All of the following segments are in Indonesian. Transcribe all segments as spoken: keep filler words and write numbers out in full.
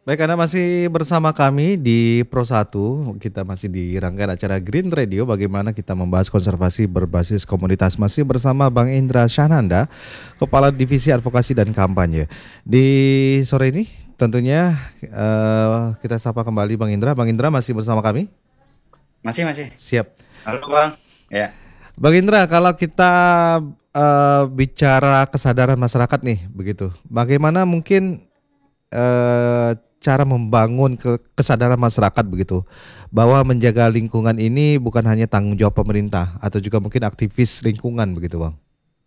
Baik, Anda masih bersama kami di Pro satu. Kita masih di rangkaian acara Green Radio, bagaimana kita membahas konservasi berbasis komunitas. Masih bersama Bang Indra Syahnanda, Kepala Divisi Advokasi dan Kampanye. Di sore ini tentunya eh, kita sapa kembali Bang Indra. Bang Indra masih bersama kami? Masih, masih. Siap. Halo, Bang. Ya. Bang Indra, kalau kita eh, bicara kesadaran masyarakat nih, begitu. Bagaimana mungkin eh, cara membangun ke kesadaran masyarakat begitu bahwa menjaga lingkungan ini bukan hanya tanggung jawab pemerintah atau juga mungkin aktivis lingkungan begitu, Bang.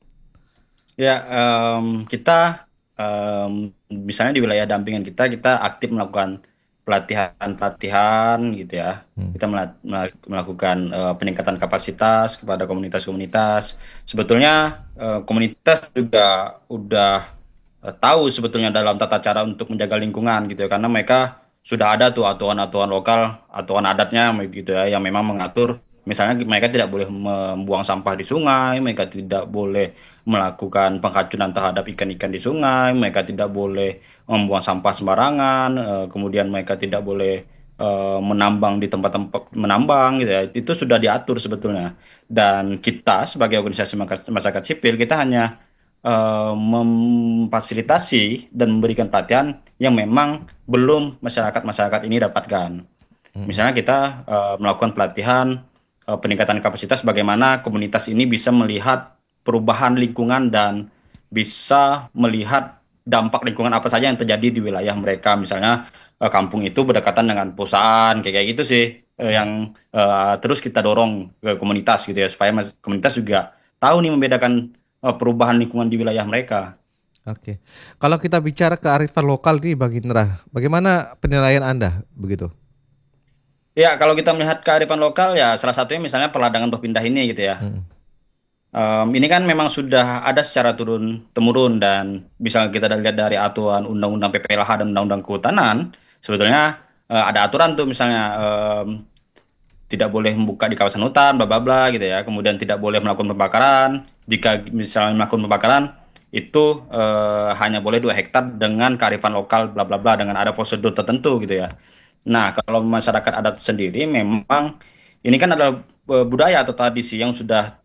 Ya, em, kita em, misalnya di wilayah dampingan kita, kita aktif melakukan pelatihan-pelatihan gitu ya. Hmm. Kita mela- mela- melakukan eh, peningkatan kapasitas kepada komunitas-komunitas. Sebetulnya eh, komunitas juga udah eh, tahu sebetulnya dalam tata cara untuk menjaga lingkungan gitu ya, karena mereka sudah ada tuh aturan-aturan lokal, aturan adatnya gitu ya, yang memang mengatur. Misalnya mereka tidak boleh membuang sampah di sungai, mereka tidak boleh melakukan penghacuran terhadap ikan-ikan di sungai, mereka tidak boleh membuang sampah sembarangan, eh, kemudian mereka tidak boleh eh, menambang di tempat-tempat menambang gitu ya. Itu sudah diatur sebetulnya. Dan kita sebagai organisasi masyarakat masyarakat sipil, kita hanya eh, memfasilitasi dan memberikan pelatihan yang memang belum masyarakat-masyarakat ini dapatkan. Mm-mm. Misalnya kita eh, melakukan pelatihan eh, peningkatan kapasitas bagaimana komunitas ini bisa melihat perubahan lingkungan dan bisa melihat dampak lingkungan apa saja yang terjadi di wilayah mereka. Misalnya eh, kampung itu berdekatan dengan perusahaan kayak kayak gitu sih, eh, yang eh, terus kita dorong ke komunitas gitu ya, supaya mas- komunitas juga tahu nih membedakan eh, perubahan lingkungan di wilayah mereka. Oke. Kalau kita bicara kearifan lokal nih, Bang Indra, bagaimana penilaian Anda begitu? Ya, kalau kita melihat kearifan lokal ya salah satunya misalnya perladangan berpindah ini gitu ya. Mm. Em, ini kan memang sudah ada secara turun temurun, dan bisa kita lihat dari aturan Undang-Undang P P L H dan Undang-Undang Kehutanan. Sebetulnya eh, ada aturan tuh, misalnya em, tidak boleh membuka di kawasan hutan, bla bla bla gitu ya. Kemudian tidak boleh melakukan pembakaran. Jika misalnya melakukan pembakaran itu eh, hanya boleh dua hektar dengan kearifan lokal, bla bla bla, dengan ada prosedur tertentu gitu ya. Nah, kalau masyarakat adat sendiri memang ini kan adalah eh, budaya atau tradisi yang sudah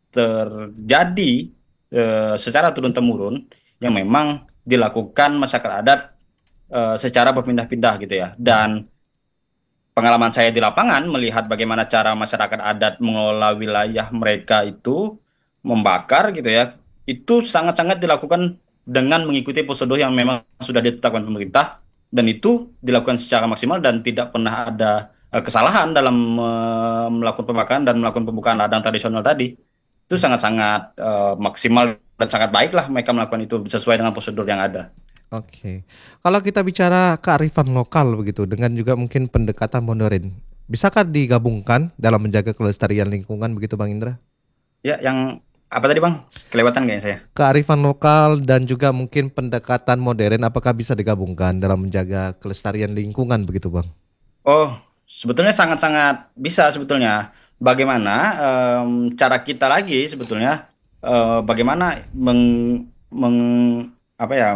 terjadi eh, secara turun-temurun, yang memang dilakukan masyarakat adat eh, secara berpindah-pindah gitu ya. Mm. Dan pengalaman saya di lapangan melihat bagaimana cara masyarakat adat mengelola wilayah mereka itu membakar gitu ya, itu sangat-sangat dilakukan dengan mengikuti prosedur yang memang sudah ditetapkan pemerintah, dan itu dilakukan secara maksimal dan tidak pernah ada eh, kesalahan dalam eh, melakukan pembakaran dan melakukan pembukaan ladang tradisional tadi. Itu sangat-sangat eh, maksimal dan sangat baik lah mereka melakukan itu sesuai dengan prosedur yang ada. Oke. Kalau kita bicara kearifan lokal begitu dengan juga mungkin pendekatan modern, bisakah digabungkan dalam menjaga kelestarian lingkungan begitu, Bang Indra? Ya, yang apa tadi Bang? Kelewatan kayaknya saya. Kearifan lokal dan juga mungkin pendekatan modern apakah bisa digabungkan dalam menjaga kelestarian lingkungan begitu, Bang? Oh, sebetulnya sangat-sangat bisa sebetulnya. Bagaimana em, cara kita lagi sebetulnya, eh, bagaimana meng, meng apa ya,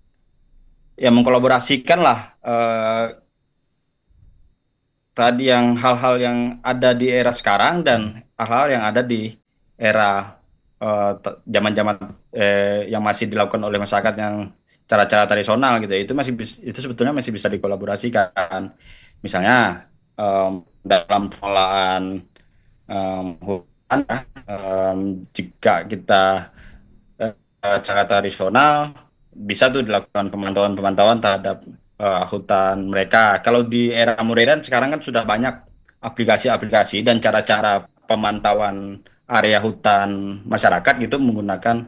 ya mengkolaborasikan lah eh, tadi yang hal-hal yang ada di era sekarang dan Hmm. hal-hal yang ada di era eh, te- zaman-zaman eh, yang masih dilakukan oleh masyarakat, yang cara-cara tradisional gitu ya, itu masih bis- itu sebetulnya masih bisa dikolaborasikan. Misalnya em, dalam pengelolaan em, hutan ya, em, jika kita eh, cara tradisional bisa tuh dilakukan pemantauan-pemantauan terhadap eh, hutan mereka. Kalau di era modern sekarang kan sudah banyak aplikasi-aplikasi dan cara-cara pemantauan area hutan masyarakat gitu menggunakan.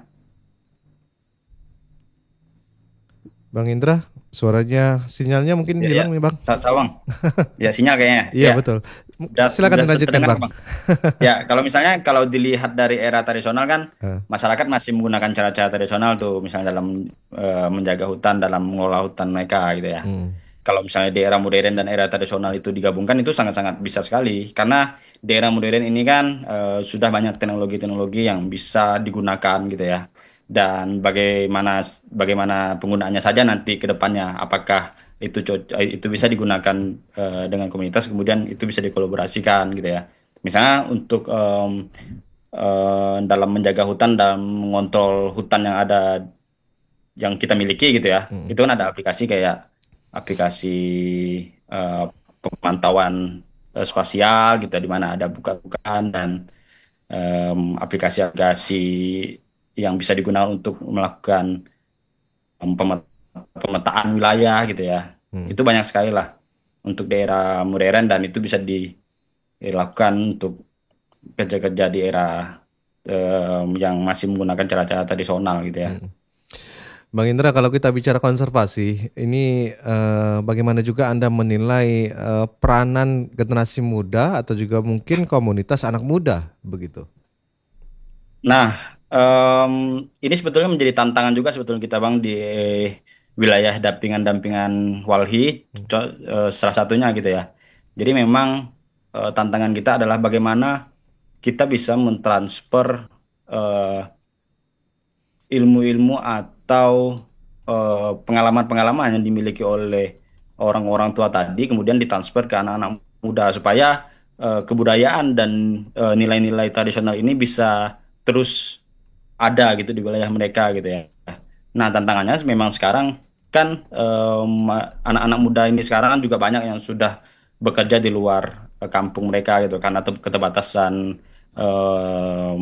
Bang Indra, suaranya sinyalnya mungkin Ya, ya, hilang nih, Bang. Sa- Sawang. Ya, sinyal kayaknya. Iya, Ya, betul. M- udah Silakan udah dilanjutkan, terdengar Bang. Bang. Ya, kalau misalnya kalau dilihat dari era tradisional kan Eh, masyarakat masih menggunakan cara-cara tradisional tuh, misalnya dalam eh, menjaga hutan, dalam mengelola hutan mereka gitu ya. hmm. Kalau misalnya di era modern dan era tradisional itu digabungkan, itu sangat-sangat bisa sekali, karena di era modern ini kan eh, sudah banyak teknologi-teknologi yang bisa digunakan gitu ya. Dan bagaimana bagaimana penggunaannya saja nanti ke depannya, apakah itu co- itu bisa digunakan eh, dengan komunitas, kemudian itu bisa dikolaborasikan gitu ya. Misalnya untuk em, eh, dalam menjaga hutan, dalam mengontrol hutan yang ada, yang kita miliki gitu ya, Mm. itu kan ada aplikasi kayak aplikasi eh, pemantauan eh, spasial gitu, di mana ada bukaan-bukaan dan em, aplikasi-aplikasi yang bisa digunakan untuk melakukan em, peme- pemetaan wilayah gitu ya. Mm. Itu banyak sekali lah untuk daerah modern, dan itu bisa dilakukan untuk kerja-kerja di era em, yang masih menggunakan cara-cara tradisional gitu ya. Mm. Bang Indra, kalau kita bicara konservasi, ini eh, bagaimana juga Anda menilai eh, peranan generasi muda atau juga mungkin komunitas anak muda begitu? Nah, em, ini sebetulnya menjadi tantangan juga sebetulnya kita Bang di wilayah dampingan-dampingan Walhi, Hmm. co- eh, salah satunya gitu ya. Jadi memang eh, tantangan kita adalah bagaimana kita bisa mentransfer eh, ilmu-ilmu atau eh, pengalaman-pengalaman yang dimiliki oleh orang-orang tua tadi, kemudian ditransfer ke anak-anak muda supaya eh, kebudayaan dan eh, nilai-nilai tradisional ini bisa terus ada gitu di wilayah mereka gitu ya. Nah, tantangannya memang sekarang kan em, anak-anak muda ini sekarang kan juga banyak yang sudah bekerja di luar eh, kampung mereka gitu, karena te- keterbatasan em,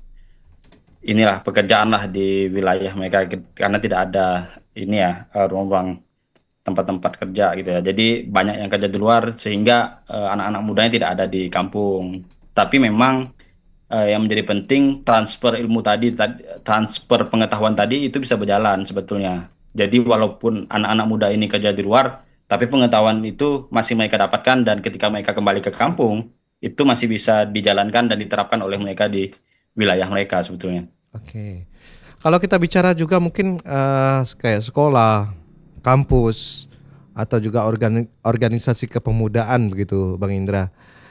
inilah pekerjaan lah di wilayah mereka gitu. Karena tidak ada ini ya eh, ruang-ruang tempat-tempat kerja gitu ya. Jadi banyak yang kerja di luar sehingga eh, anak-anak mudanya tidak ada di kampung. Tapi memang eh, yang menjadi penting transfer ilmu tadi, tad- transfer pengetahuan tadi itu bisa berjalan sebetulnya. Jadi walaupun anak-anak muda ini kerja di luar, tapi pengetahuan itu masih mereka dapatkan, dan ketika mereka kembali ke kampung, itu masih bisa dijalankan dan diterapkan oleh mereka di wilayah mereka sebetulnya. Oke. Kalau kita bicara juga mungkin eh, kayak sekolah, kampus, atau juga organi- organisasi kepemudaan begitu, Bang Indra.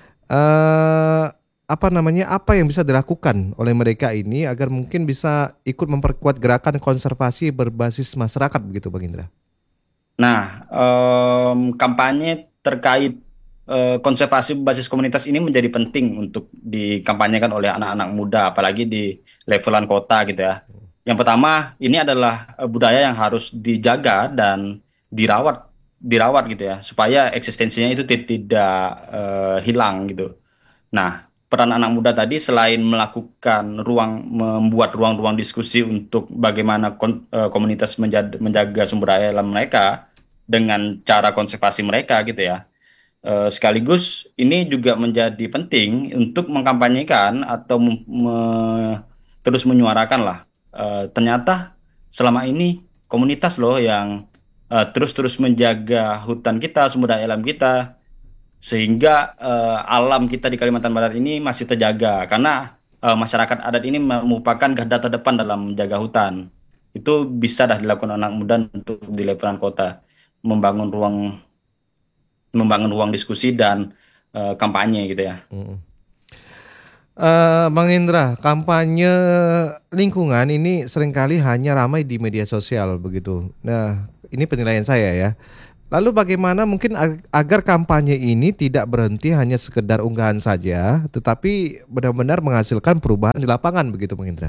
Eh apa namanya? Apa yang bisa dilakukan oleh mereka ini agar mungkin bisa ikut memperkuat gerakan konservasi berbasis masyarakat begitu, Bang Indra? Nah, em, kampanye terkait eh, konservasi basis komunitas ini menjadi penting untuk dikampanyekan oleh anak-anak muda, apalagi di levelan kota gitu ya. Yang pertama, ini adalah eh, budaya yang harus dijaga dan dirawat, dirawat gitu ya, supaya eksistensinya itu ti- tidak eh, hilang gitu. Nah, peran anak muda tadi selain melakukan ruang, membuat ruang-ruang diskusi untuk bagaimana kon- eh, komunitas menjad- menjaga sumber daya alam mereka dengan cara konservasi mereka gitu ya. Eh, sekaligus ini juga menjadi penting untuk mengkampanyekan atau mem- me- terus menyuarakan lah. Eh, ternyata selama ini komunitas loh yang eh, terus-terus menjaga hutan kita, sumber daya alam kita, sehingga eh, alam kita di Kalimantan Barat ini masih terjaga karena eh, masyarakat adat ini merupakan garda terdepan dalam menjaga hutan. Itu bisa dah dilakukan anak muda untuk di levelan kota, membangun ruang membangun ruang diskusi dan eh, kampanye gitu ya. Mm. Eh, Bang Indra, kampanye lingkungan ini seringkali hanya ramai di media sosial begitu. Nah, ini penilaian saya ya. Lalu bagaimana mungkin ag- agar kampanye ini tidak berhenti hanya sekedar unggahan saja, tetapi benar-benar menghasilkan perubahan di lapangan begitu, Bang Indra?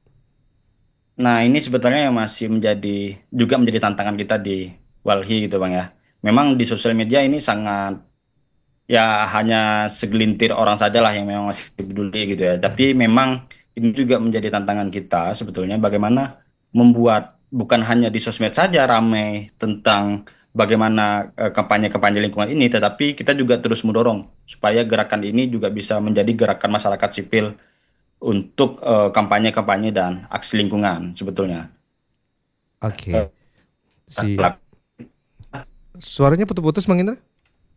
Nah, ini sebetulnya yang masih menjadi juga menjadi tantangan kita di Walhi gitu Bang ya. Memang di sosial media ini sangat, ya hanya segelintir orang saja lah yang memang masih peduli gitu ya. Tapi memang ini juga menjadi tantangan kita sebetulnya, bagaimana membuat bukan hanya di sosmed saja ramai tentang bagaimana eh, kampanye-kampanye lingkungan ini, tetapi kita juga terus mendorong supaya gerakan ini juga bisa menjadi gerakan masyarakat sipil untuk eh, kampanye-kampanye dan aksi lingkungan sebetulnya. Oke, Eh, siap. Suaranya putus-putus, Bang Indra?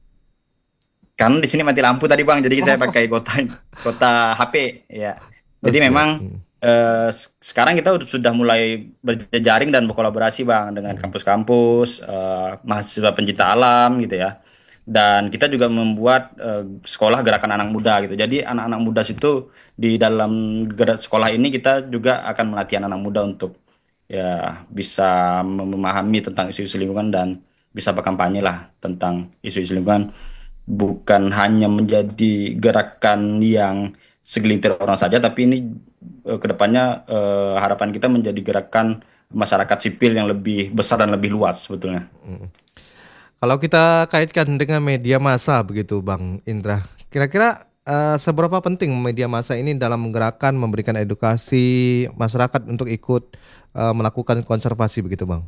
Kan di sini mati lampu tadi Bang, jadi saya Oh, pakai kota kota H P ya. oh Jadi siap. memang Hmm. eh, s- sekarang kita ud- sudah mulai berjejaring dan berkolaborasi Bang dengan Hmm. kampus-kampus, eh, mahasiswa pencinta alam gitu ya. Dan kita juga membuat eh, sekolah gerakan anak muda gitu. Jadi anak-anak muda situ di dalam gerak sekolah ini kita juga akan melatih anak-anak muda untuk ya bisa memahami tentang isu-isu lingkungan dan bisa berkampanye lah tentang isu-isu lingkungan, bukan hanya menjadi gerakan yang segelintir orang saja, tapi ini eh, kedepannya eh, harapan kita menjadi gerakan masyarakat sipil yang lebih besar dan lebih luas sebetulnya. Mm. Kalau kita kaitkan dengan media massa begitu Bang Indra, kira-kira eh, seberapa penting media massa ini dalam menggerakkan, memberikan edukasi masyarakat untuk ikut eh, melakukan konservasi begitu Bang?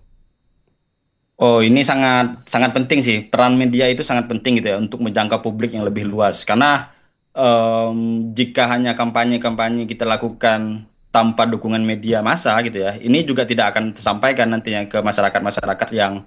Oh, ini sangat sangat penting sih. Peran media itu sangat penting gitu ya untuk menjangkau publik yang lebih luas. Karena em, jika hanya kampanye-kampanye kita lakukan tanpa dukungan media massa gitu ya, ini juga tidak akan tersampaikan nantinya ke masyarakat-masyarakat yang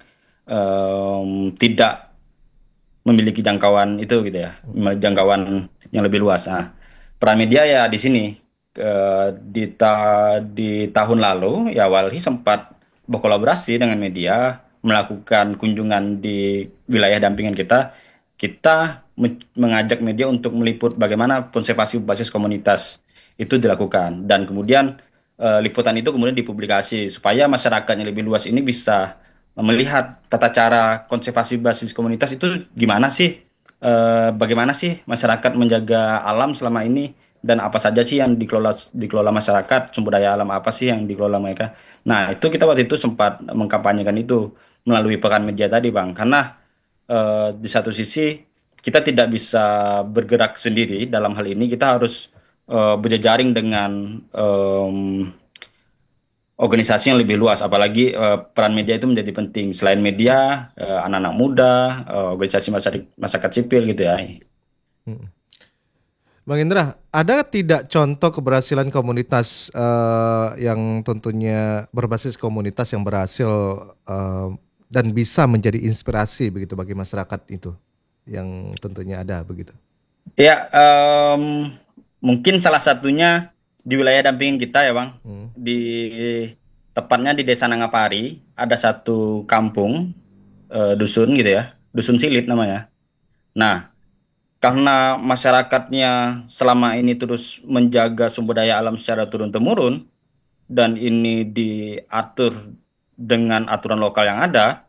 em, tidak memiliki jangkauan itu gitu ya, jangkauan yang lebih luas. Nah, peran media ya di sini eh, di ta- di tahun lalu ya Walhi sempat berkolaborasi dengan media melakukan kunjungan di wilayah dampingan kita. Kita men- mengajak media untuk meliput bagaimana konservasi basis komunitas itu dilakukan dan kemudian eh, liputan itu kemudian dipublikasi supaya masyarakat yang lebih luas ini bisa melihat tata cara konservasi basis komunitas itu gimana sih, eh, bagaimana sih masyarakat menjaga alam selama ini dan apa saja sih yang dikelola dikelola masyarakat, sumber daya alam apa sih yang dikelola mereka. Nah, itu kita waktu itu sempat mengkampanyekan itu melalui peran media tadi, Bang. Karena eh, di satu sisi kita tidak bisa bergerak sendiri dalam hal ini, kita harus eh, berjejaring dengan em, organisasi yang lebih luas, apalagi eh, peran media itu menjadi penting. Selain media, eh, anak-anak muda, eh, organisasi masyarakat, masyarakat sipil gitu ya. Mm. Bang Indra, ada tidak contoh keberhasilan komunitas eh, yang tentunya berbasis komunitas yang berhasil eh, dan bisa menjadi inspirasi begitu bagi masyarakat itu yang tentunya ada begitu? Ya, em, mungkin salah satunya di wilayah dampingin kita ya, Bang. Hmm. Di tepatnya di Desa Nangapari ada satu kampung eh, dusun gitu ya, dusun Silit namanya. Nah, karena masyarakatnya selama ini terus menjaga sumber daya alam secara turun-temurun dan ini diatur dengan aturan lokal yang ada,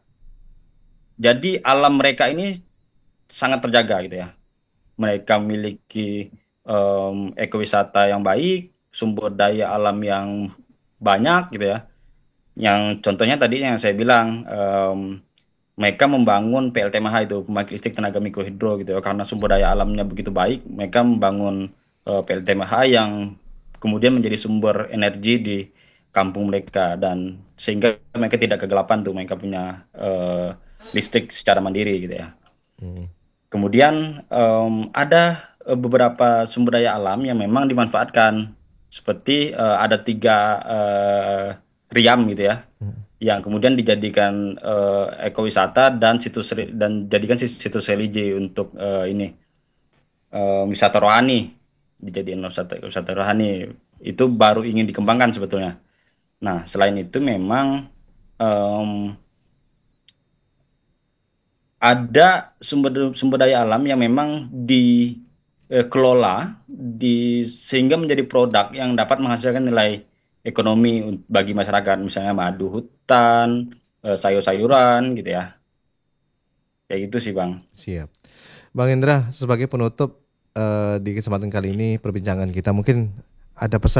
jadi alam mereka ini sangat terjaga gitu ya. Mereka memiliki em, ekowisata yang baik, sumber daya alam yang banyak gitu ya. Yang contohnya tadi yang saya bilang, em, mereka membangun P L T M H itu, pembangkit listrik tenaga mikrohidro gitu ya. Karena sumber daya alamnya begitu baik, mereka membangun eh, P L T M H yang kemudian menjadi sumber energi di kampung mereka dan sehingga mereka tidak kegelapan tuh, mereka punya eh, listrik secara mandiri gitu ya. Hmm. Kemudian em, ada eh, beberapa sumber daya alam yang memang dimanfaatkan, seperti eh, ada tiga eh, riam gitu ya, Hmm. yang kemudian dijadikan eh, ekowisata dan situs re- dan jadikan sis- situs religi untuk eh, ini eh, wisata rohani, dijadikan wisata, wisata rohani itu baru ingin dikembangkan sebetulnya. Nah, selain itu memang em, ada sumber sumber daya alam yang memang dikelola di sehingga menjadi produk yang dapat menghasilkan nilai ekonomi un- bagi masyarakat, misalnya madu hutan, eh, sayur-sayuran gitu ya. Kayak gitu sih, Bang. Siap. Bang Indra, sebagai penutup eh, di kesempatan kali ini perbincangan kita mungkin ada pesan